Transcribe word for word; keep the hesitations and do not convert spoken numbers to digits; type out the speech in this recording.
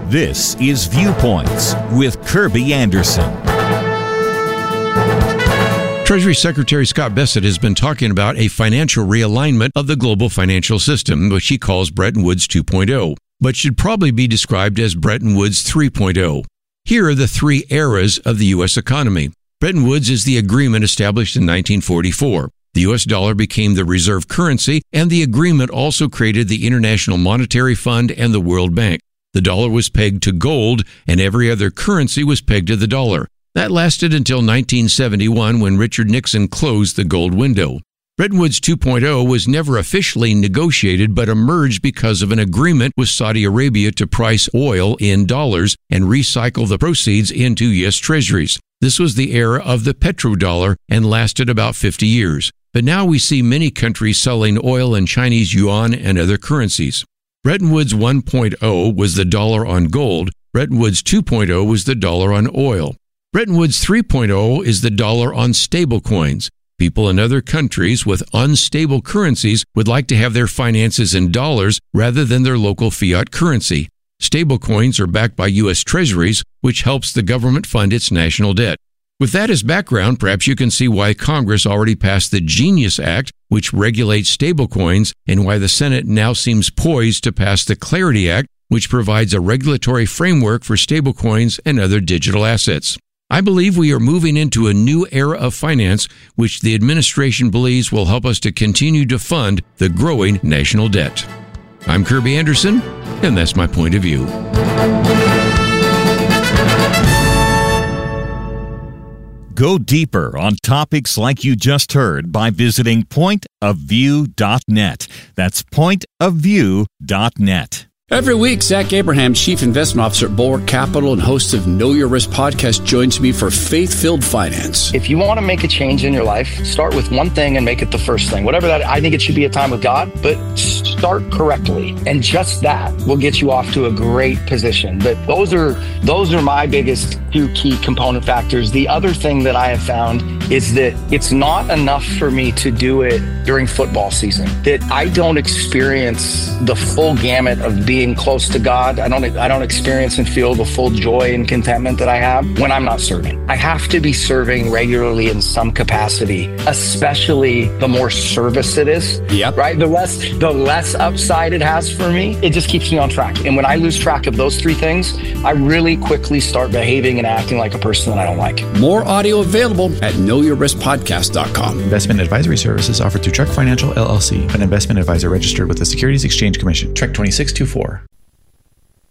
This is Viewpoints with Kirby Anderson. Treasury Secretary Scott Bessent has been talking about a financial realignment of the global financial system, which he calls Bretton Woods two point oh, but should probably be described as Bretton Woods three point oh. Here are the three eras of the U S economy. Bretton Woods is the agreement established in nineteen forty-four. The U S dollar became the reserve currency, and the agreement also created the International Monetary Fund and the World Bank. The dollar was pegged to gold, and every other currency was pegged to the dollar. That lasted until nineteen seventy-one, when Richard Nixon closed the gold window. Bretton Woods two point oh was never officially negotiated, but emerged because of an agreement with Saudi Arabia to price oil in dollars and recycle the proceeds into U S treasuries. This was the era of the petrodollar and lasted about fifty years. But now we see many countries selling oil in Chinese yuan and other currencies. Bretton Woods one point oh was the dollar on gold. Bretton Woods two point oh was the dollar on oil. Bretton Woods three point oh is the dollar on stablecoins. People in other countries with unstable currencies would like to have their finances in dollars rather than their local fiat currency. Stablecoins are backed by U S treasuries, which helps the government fund its national debt. With that as background, perhaps you can see why Congress already passed the Genius Act, which regulates stablecoins, and why the Senate now seems poised to pass the Clarity Act, which provides a regulatory framework for stablecoins and other digital assets. I believe we are moving into a new era of finance, which the administration believes will help us to continue to fund the growing national debt. I'm Kirby Anderson, and that's my point of view. Go deeper on topics like you just heard by visiting point of view dot net. That's point of view dot net. Every week, Zach Abraham, Chief Investment Officer at Bulwark Capital and host of Know Your Risk podcast, joins me for Faith-Filled Finance. If you want to make a change in your life, start with one thing and make it the first thing. Whatever that, I think it should be a time with God, but start correctly. And just that will get you off to a great position. But those are those are my biggest two key component factors. The other thing that I have found is that it's not enough for me to do it during football season, that I don't experience the full gamut of being being close to God. I don't I don't experience and feel the full joy and contentment that I have when I'm not serving. I have to be serving regularly in some capacity, especially the more service it is. Yep. Right? The less the less upside it has for me, it just keeps me on track. And when I lose track of those three things, I really quickly start behaving and acting like a person that I don't like. More audio available at know your risk podcast dot com. Investment advisory services offered through Trek Financial, L L C, an investment advisor registered with the Securities Exchange Commission. Trek twenty-six twenty-four.